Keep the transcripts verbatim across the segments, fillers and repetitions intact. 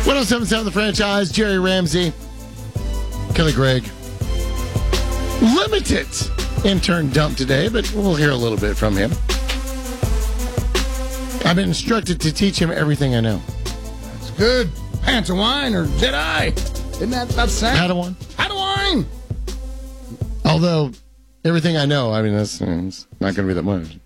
one oh seven point seven The Franchise, Jerry Ramsey, Kelly Gregg. Limited intern dump today, but we'll hear a little bit from him. I've been instructed to teach him everything I know. That's good. Pants of wine or Jedi. Isn't that about the same? Padawan. Padawan. Although, everything I know, I mean, that's it's not going to be that much.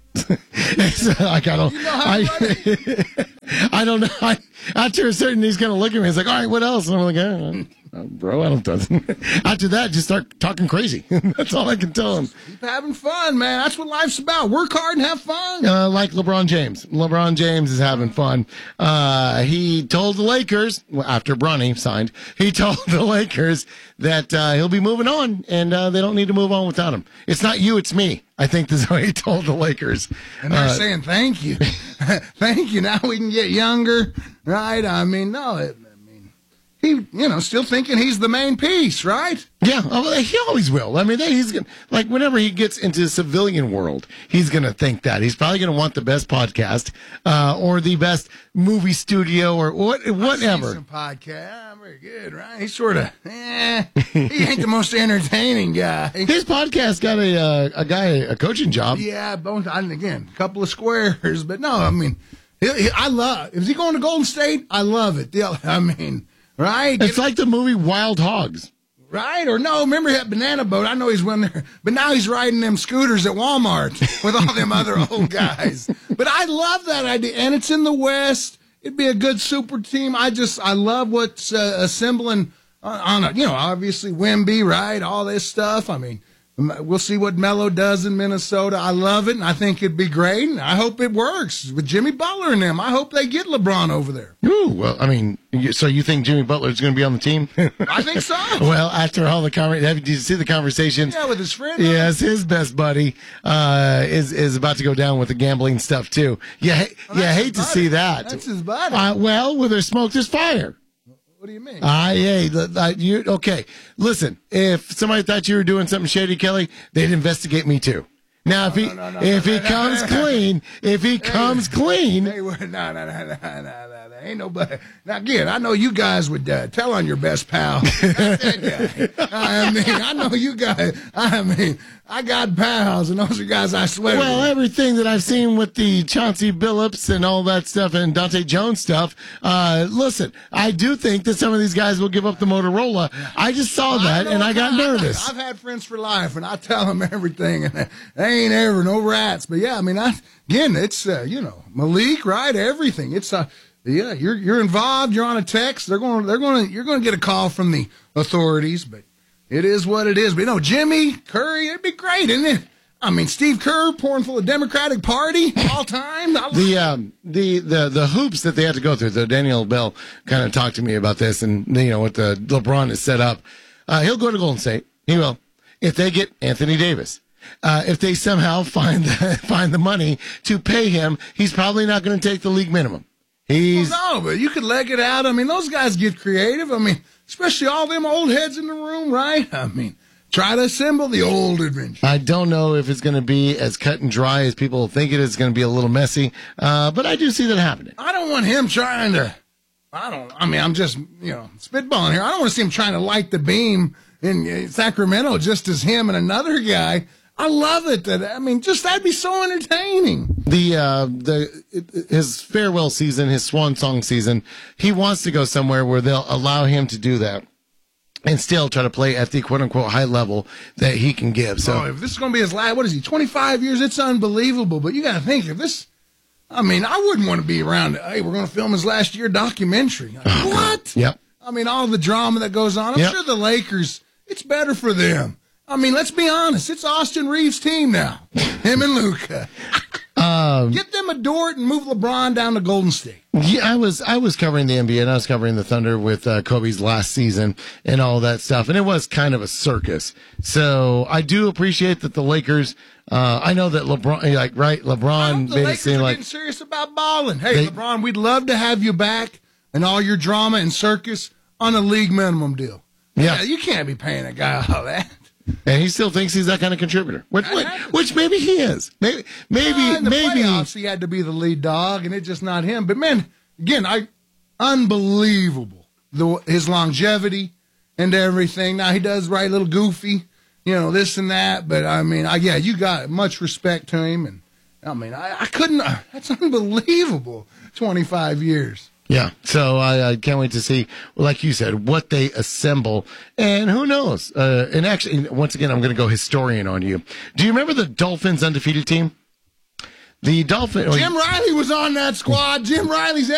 So, like, I don't, You know how to I, run it. I don't know. I, after a certain, he's going to look at me. He's like, all right, what else? And I'm like, oh, oh, bro, I don't know. After that, just start talking crazy. That's all I can tell him. Keep having fun, man. That's what life's about. Work hard and have fun. Uh, like LeBron James. LeBron James is having fun. Uh, he told the Lakers, well, after Bronny signed, he told the Lakers that uh, he'll be moving on, and uh, they don't need to move on without him. It's not you, it's me. I think this is what he told the Lakers. And they're Uh, saying, thank you. Thank you. Now we can get younger, right? I mean, no, it, I mean, he, you know, still thinking he's the main piece, right? Yeah, oh, he always will. I mean, he's gonna, like whenever he gets into the civilian world, he's going to think that. He's probably going to want the best podcast uh, or the best movie studio or what, whatever. I've seen some podcast, very good, right? He's sort of, eh, he ain't the most entertaining guy. His podcast got a uh, a guy a coaching job. Yeah, both, and again, a couple of squares, but no, I mean, he, he, I love. Is he going to Golden State? I love it. Yeah, I mean, right? It's like the movie Wild Hogs. Right? Or no, remember that banana boat? I know he's went there, but now he's riding them scooters at Walmart with all them other old guys. But I love that idea, and it's in the West. It'd be a good super team. I just, I love what's uh, assembling on, on a, you know, obviously Wemby, right? All this stuff. I mean, we'll see what Melo does in Minnesota. I love it, and I think it'd be great, and I hope it works with Jimmy Butler and them. I hope they get LeBron over there. Ooh, well, I mean, you- so you think Jimmy Butler's going to be on the team? I think so. Well, after all the conversation, did you see the conversations? Yeah, with his friend. Yes, his best buddy uh, is is about to go down with the gambling stuff too. Yeah, Well, yeah, that's hate his to see buddy. that. That's his buddy. Uh, well, where there's smoke, there's fire. What do you mean? Ah, yeah. the- the- you, okay, listen. If somebody thought you were doing something shady, Kelly, they'd investigate me too. Now, if he no, no, no, if no, he no, no, comes no, no. clean, if he comes clean, Hey, well, no, no, no, no, no, no, no. Ain't nobody. Now, again, I know you guys would uh, tell on your best pal. That guy. I mean, I know you guys. I mean, I got pals, and those are guys I swear. well, to. everything that I've seen with the Chauncey Billups and all that stuff and Dante Jones stuff, uh, listen, I do think that some of these guys will give up the Motorola. I just saw that, know and I got I've- nervous. I've had friends for life, and I tell them everything, and they ain't ever no rats. But yeah, I mean, I, again, it's uh, you know Malik, right? Everything. It's uh, yeah, you're you're involved. You're on a text. They're going. They're going. to You're going to get a call from the authorities, but it is what it is. But you know, Jimmy Curry, it'd be great, isn't it? I mean, Steve Kerr pouring full of Democratic Party all time. I The um the, the the hoops that they had to go through. So Daniel Bell kind of talked to me about this, and you know what the LeBron has set up. Uh, he'll go to Golden State. He will if they get Anthony Davis. Uh, if they somehow find the, find the money to pay him, he's probably not going to take the league minimum. He's Well, no, but you could leg it out. I mean, those guys get creative. I mean, especially all them old heads in the room, right? I mean, try to assemble the old adventure. I don't know if it's going to be as cut and dry as people think it is. It's going to be a little messy, uh, but I do see that happening. I don't want him trying to, I don't, I mean, I'm just, you know, spitballing here. I don't want to see him trying to light the beam in uh, Sacramento just as him and another guy. I love it. That I mean, just that'd be so entertaining. The uh, the his farewell season, his swan song season, he wants to go somewhere where they'll allow him to do that and still try to play at the quote unquote high level that he can give. So Oh, if this is going to be his last, what is he, twenty-five years? It's unbelievable. But you got to think, if this, I mean, I wouldn't want to be around. Hey, we're going to film his last year documentary. Like, Oh, what? God. Yep. I mean, all the drama that goes on. I'm Yep. sure the Lakers, it's better for them. I mean, let's be honest. It's Austin Reeves' team now. Him and Luka. Um, Get them a Dort and move LeBron down to Golden State. Yeah, I was I was covering the N B A and I was covering the Thunder with uh, Kobe's last season and all that stuff, and it was kind of a circus. So I do appreciate that the Lakers. Uh, I know that LeBron, like right, I hope LeBron the made it Lakers seem are like getting serious about balling. Hey, They- LeBron, we'd love to have you back and all your drama and circus on a league minimum deal. Yeah. You can't be paying a guy all that. and he still thinks he's that kind of contributor, which I which, have- which maybe he is. Maybe maybe Uh, in the maybe. playoffs, he had to be the lead dog, and it's just not him. But man, again, I unbelievable the his longevity and everything. Now he does right a little goofy, you know, this and that. But I mean, I, yeah, you got much respect to him, and I mean, I, I couldn't. That's unbelievable. twenty-five years. Yeah, so I, I can't wait to see, like you said, what they assemble, and who knows? Uh, and actually, once again, I'm going to go historian on you. Do you remember the Dolphins undefeated team? The Dolphins. Jim Riley was on that squad. Jim Riley's